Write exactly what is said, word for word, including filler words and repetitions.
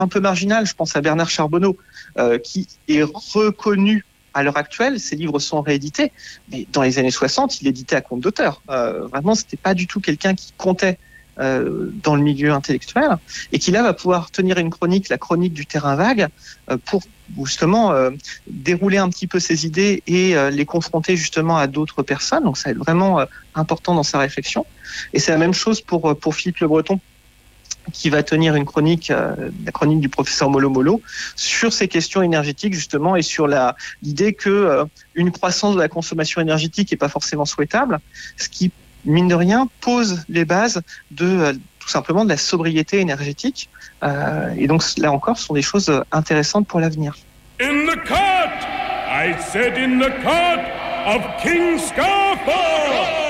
un peu marginal. Je pense à Bernard Charbonneau, euh, qui est reconnu à l'heure actuelle. Ses livres sont réédités, mais dans les années soixante, il éditait à compte d'auteur. Euh, vraiment, c'était pas du tout quelqu'un qui comptait euh, dans le milieu intellectuel, et qui là va pouvoir tenir une chronique, la chronique du terrain vague, euh, pour justement euh, dérouler un petit peu ses idées et euh, les confronter justement à d'autres personnes. Donc ça va être vraiment euh, important dans sa réflexion. Et c'est la même chose pour pour Philippe Le Breton, qui va tenir une chronique, euh, la chronique du professeur Molo Molo, sur ces questions énergétiques justement, et sur la l'idée que euh, une croissance de la consommation énergétique est pas forcément souhaitable, ce qui mine de rien pose les bases de euh, tout simplement de la sobriété énergétique. Euh, et donc là encore, ce sont des choses intéressantes pour l'avenir. In the court, I said in the court of King Scarpa.